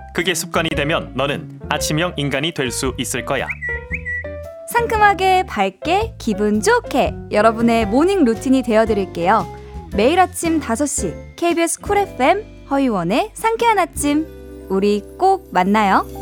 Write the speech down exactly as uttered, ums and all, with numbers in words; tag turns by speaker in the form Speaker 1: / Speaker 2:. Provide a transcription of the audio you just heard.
Speaker 1: 그게 습관이 되면 너는 아침형 인간이 될 수 있을 거야.
Speaker 2: 상큼하게 밝게 기분 좋게 여러분의 모닝 루틴이 되어드릴게요. 매일 아침 다섯 시 케이비에스 쿨 에프엠 허유원의 상쾌한 아침, 우리 꼭 만나요.